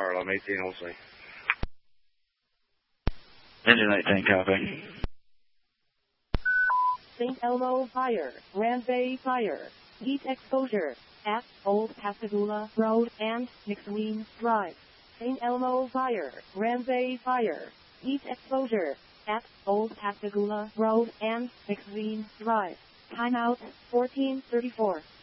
Harlem, 1806. Engine 18, copy. St. Elmo Fire, Ranvay Fire, heat exposure, at Old Pascagoula Road and McSween Drive. St. Elmo Fire, Ranvay Fire, heat exposure, at Old Pascagoula Road and McSween Drive. Timeout, 1434.